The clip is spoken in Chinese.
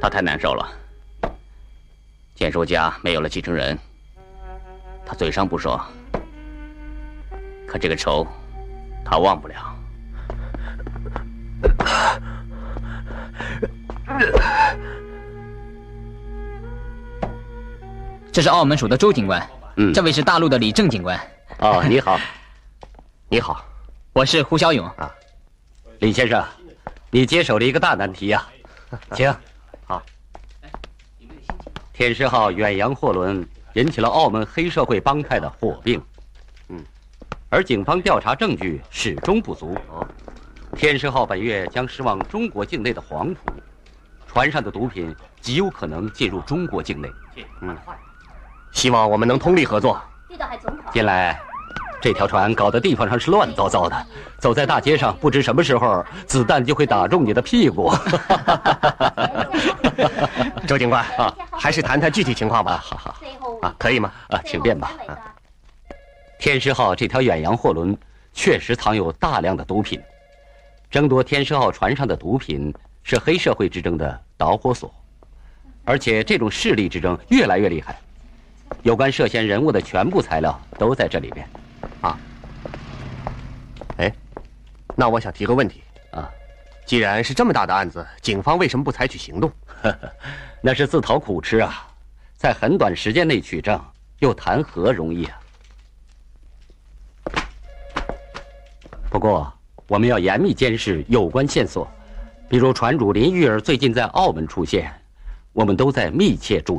他太难受了。建寿家没有了继承人，他嘴上不说，可这个仇他忘不了。 这是澳门署的周警官，这位是大陆的李正警官。 哦，你好，你好， 我是胡小勇啊。李先生，你接手了一个大难题呀，请。好。天狮号远洋货轮引起了澳门黑社会帮派的火并，而警方调查证据始终不足。天狮号本月将驶往中国境内的黄埔，船上的毒品极有可能进入中国境内。 希望我们能通力合作。 近来，这条船搞得地方上是乱糟糟的，走在大街上，不知什么时候子弹就会打中你的屁股。 周警官啊，还是谈谈具体情况吧。 好啊，可以吗？ 啊，请便吧。天狮号这条远洋货轮确实藏有大量的毒品，争夺天狮号船上的毒品是黑社会之争的导火索，而且这种势力之争越来越厉害。有关涉嫌人物的全部材料都在这里边。啊， 哎，那我想提个问题啊， 既然是这么大的案子，警方为什么不采取行动？ 那是自讨苦吃啊，在很短时间内取证，又谈何容易啊！不过，我们要严密监视有关线索，比如船主林玉儿最近在澳门出现，我们都在密切注意。